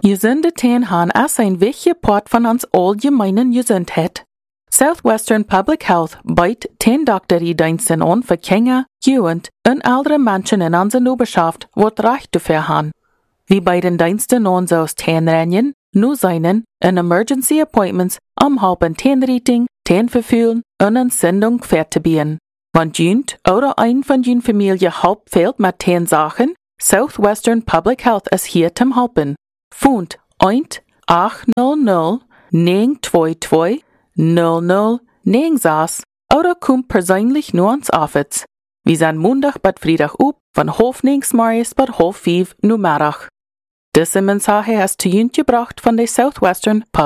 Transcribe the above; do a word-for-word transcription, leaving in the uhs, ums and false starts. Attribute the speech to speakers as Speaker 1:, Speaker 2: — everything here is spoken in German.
Speaker 1: Gesundheiten han as ein wichtiger Part von uns allgemeinen Gesundheit. Southwestern Public Health bietet ten Doktoriediensten an für Kinder, Jugend und ältere Menschen in unserer Oberschaft, wo Recht dafür haben. Wie bei den Diensten an so Tenrennen, nur seinen und Emergency Appointments um halb ein Tenrating, Tenverfühlen und eine Sendung fertigbieten. Wenn jünt oder ein von jün Familie halb fehlt mit ten Sachen, Southwestern Public Health ist hier zum Helfen. Fund eins acht null null neun zwei zwei null null neun sechs oder kommt persönlich nur ans Office. Wir sind Montag bis Freitag up von halb neun's morgens bis halb fünf nur Mittag. Diese Mensage ist zu jünt gebracht von der Southwestern Public